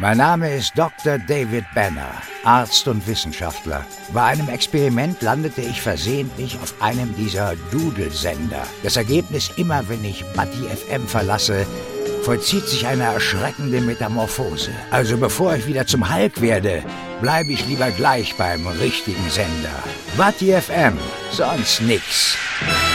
Mein Name ist Dr. David Banner, Arzt und Wissenschaftler. Bei einem Experiment landete ich versehentlich auf einem dieser Dudelsender. Das Ergebnis: immer wenn ich Buddy FM verlasse, vollzieht sich eine erschreckende Metamorphose. Also bevor ich wieder zum Hulk werde, bleibe ich lieber gleich beim richtigen Sender. Buddy FM, sonst nix.